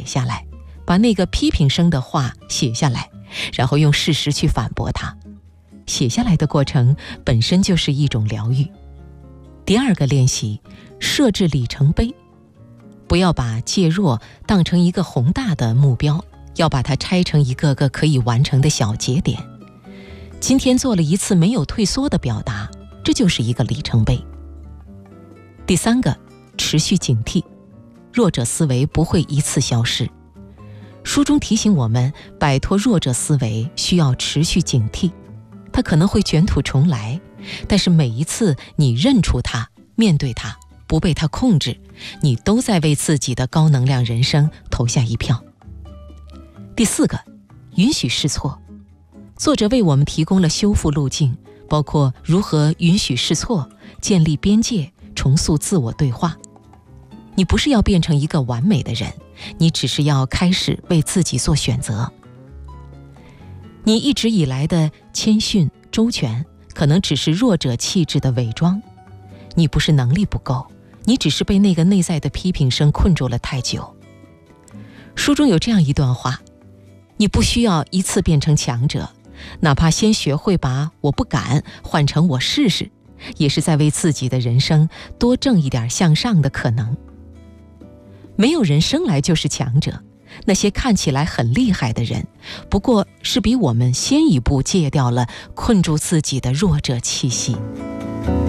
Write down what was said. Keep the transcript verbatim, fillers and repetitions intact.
下来，把那个批评声的话写下来，然后用事实去反驳它。写下来的过程本身就是一种疗愈。第二个练习，设置里程碑。不要把戒弱当成一个宏大的目标，要把它拆成一个个可以完成的小节点。今天做了一次没有退缩的表达，这就是一个里程碑。第三个，持续警惕。弱者思维不会一次消失。书中提醒我们，摆脱弱者思维需要持续警惕，它可能会卷土重来，但是每一次你认出它，面对它，不被它控制，你都在为自己的高能量人生投下一票。第四个，允许试错。作者为我们提供了修复路径，包括如何允许试错、建立边界、重塑自我对话。你不是要变成一个完美的人，你只是要开始为自己做选择。你一直以来的谦逊、周全，可能只是弱者气质的伪装。你不是能力不够，你只是被那个内在的批评声困住了太久。书中有这样一段话，你不需要一次变成强者，哪怕先学会把我不敢换成我试试，也是在为自己的人生多挣一点向上的可能。没有人生来就是强者，那些看起来很厉害的人，不过是比我们先一步戒掉了困住自己的弱者气息。